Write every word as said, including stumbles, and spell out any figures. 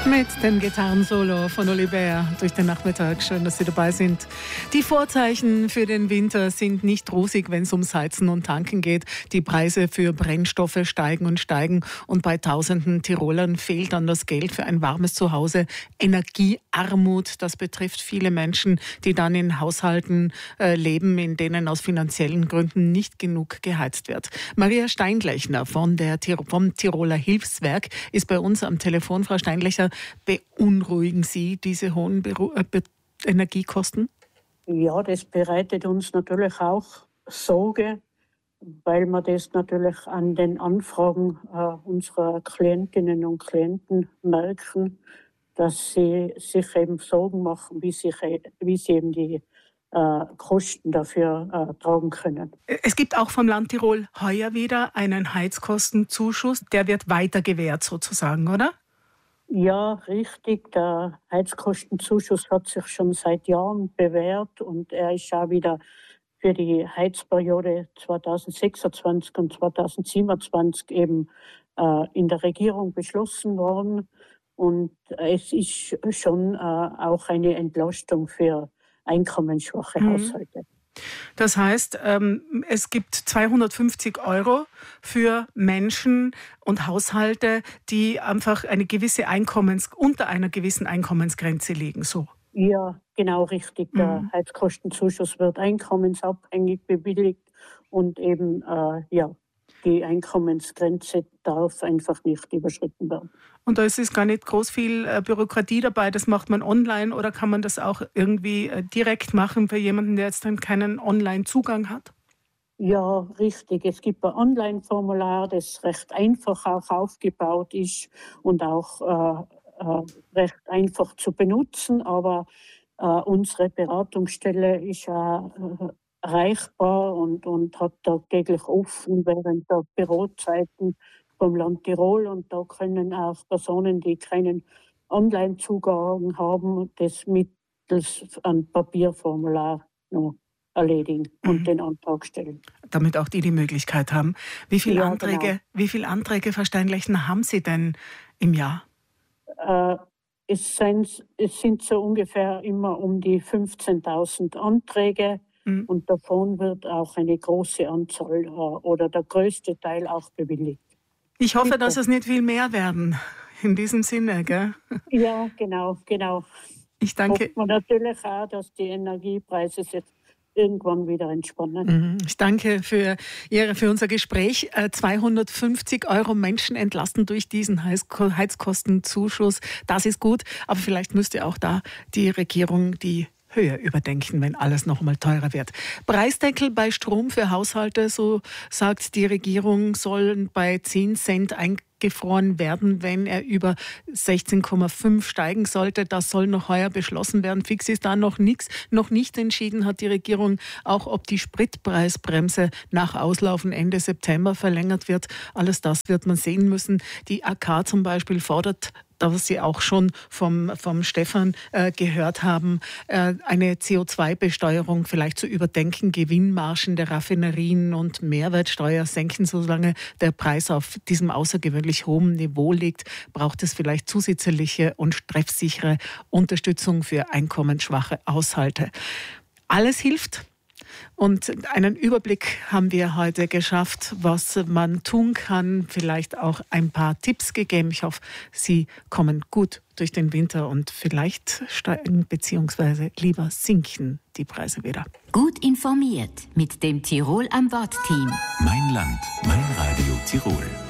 Mit dem Gitarrensolo von Oliver durch den Nachmittag. Schön, dass Sie dabei sind. Die Vorzeichen für den Winter sind nicht rosig, wenn es ums Heizen und Tanken geht. Die Preise für Brennstoffe steigen und steigen und bei tausenden Tirolern fehlt dann das Geld für ein warmes Zuhause. Energiearmut, das betrifft viele Menschen, die dann in Haushalten äh, leben, in denen aus finanziellen Gründen nicht genug geheizt wird. Maria Steinlechner von der, vom Tiroler Hilfswerk ist bei uns am Telefon. Frau Steinlechner, beunruhigen Sie diese hohen Beru- äh, Be- Energiekosten? Ja, das bereitet uns natürlich auch Sorge, weil wir das natürlich an den Anfragen äh, unserer Klientinnen und Klienten merken, dass sie sich eben Sorgen machen, wie, sich, wie sie eben die äh, Kosten dafür äh, tragen können. Es gibt auch vom Land Tirol heuer wieder einen Heizkostenzuschuss. Der wird weiter gewährt sozusagen, oder? Ja, richtig. Der Heizkostenzuschuss hat sich schon seit Jahren bewährt und er ist auch wieder für die Heizperiode zweitausendsechsundzwanzig und zweitausendsiebenundzwanzig eben äh, in der Regierung beschlossen worden. Und es ist schon äh, auch eine Entlastung für einkommensschwache mhm. Haushalte. Das heißt, ähm, es gibt zweihundertfünfzig Euro für Menschen und Haushalte, die einfach eine gewisse Einkommens unter einer gewissen Einkommensgrenze liegen. So. Ja, genau richtig. Mhm. Der Heizkostenzuschuss wird einkommensabhängig bewilligt und eben äh, ja, die Einkommensgrenze darf einfach nicht überschritten werden. Und da ist es gar nicht groß viel äh, Bürokratie dabei. Das macht man online oder kann man das auch irgendwie äh, direkt machen für jemanden, der jetzt dann keinen Online-Zugang hat? Ja, richtig. Es gibt ein Online-Formular, das recht einfach auch aufgebaut ist und auch äh, äh, recht einfach zu benutzen. Aber äh, unsere Beratungsstelle ist ja äh, erreichbar und, und hat tagtäglich offen während der Bürozeiten vom Land Tirol. Und da können auch Personen, die keinen Online-Zugang haben, das mittels ein Papierformular noch erledigen und mhm. den Antrag stellen. Damit auch die die Möglichkeit haben. Wie viele ja, Anträge, genau. wie viele Anträge, Frau Steinlechner, haben Sie denn im Jahr? Äh, es, sind, es sind so ungefähr immer um die fünfzehntausend Anträge. Mhm. Und davon wird auch eine große Anzahl äh, oder der größte Teil auch bewilligt. Ich hoffe, Bitte. dass es nicht viel mehr werden. In diesem Sinne, gell? Ja, genau, genau. Ich danke. Hofft man natürlich auch, dass die Energiepreise sich irgendwann wieder entspannen. Ich danke für, Ihre, für unser Gespräch. zweihundertfünfzig Euro Menschen entlasten durch diesen Heizkostenzuschuss. Das ist gut, aber vielleicht müsste auch da die Regierung die Höhe überdenken, wenn alles noch mal teurer wird. Preisdeckel bei Strom für Haushalte, so sagt die Regierung, sollen bei zehn Cent eingefroren werden, wenn er über sechzehn Komma fünf steigen sollte. Das soll noch heuer beschlossen werden. Fix ist da noch nichts. Noch nicht entschieden hat die Regierung auch, ob die Spritpreisbremse nach Auslaufen Ende September verlängert wird. Alles das wird man sehen müssen. Die A K zum Beispiel fordert, das Sie auch schon vom, vom Stefan äh, gehört haben, äh, eine C O zwei Besteuerung vielleicht zu überdenken, Gewinnmargen der Raffinerien und Mehrwertsteuer senken, solange der Preis auf diesem außergewöhnlich hohen Niveau liegt, braucht es vielleicht zusätzliche und treffsichere Unterstützung für einkommensschwache Haushalte. Alles hilft. Und einen Überblick haben wir heute geschafft, was man tun kann. Vielleicht auch ein paar Tipps gegeben. Ich hoffe, Sie kommen gut durch den Winter und vielleicht steigen bzw. lieber sinken die Preise wieder. Gut informiert mit dem Tirol am Wort-Team. Mein Land, mein Radio Tirol.